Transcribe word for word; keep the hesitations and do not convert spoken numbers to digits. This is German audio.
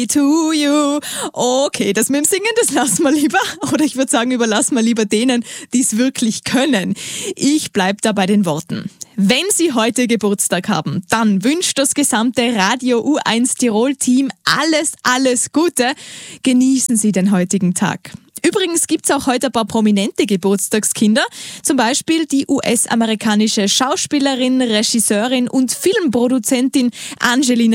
To you. Okay, das mit dem Singen, das lassen wir lieber. Oder ich würde sagen, überlassen wir lieber denen, die es wirklich können. Ich bleib da bei den Worten. Wenn Sie heute Geburtstag haben, dann wünscht das gesamte Radio U eins Tirol-Team alles, alles Gute. Genießen Sie den heutigen Tag. Übrigens gibt's auch heute ein paar prominente Geburtstagskinder, zum Beispiel die U S-amerikanische Schauspielerin, Regisseurin und Filmproduzentin Angelina